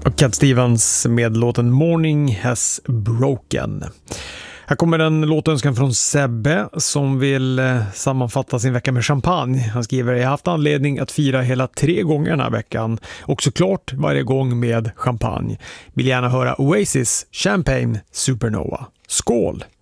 Cat Stevens med låten Morning Has Broken. Här kommer en låtönskan från Sebbe som vill sammanfatta sin vecka med champagne. Han skriver: jag har haft anledning att fira hela 3 gånger den här veckan. Och såklart varje gång med champagne. Vill gärna höra Oasis Champagne Supernova. Skål!